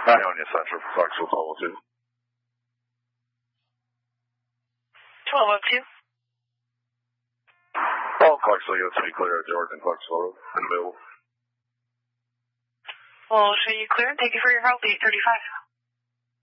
Ionia Center for Clarksville 1202. 1202. All Clarksville units to be clear at George and Clarksville Road and available. We'll show you clear. Thank you for your help, 835.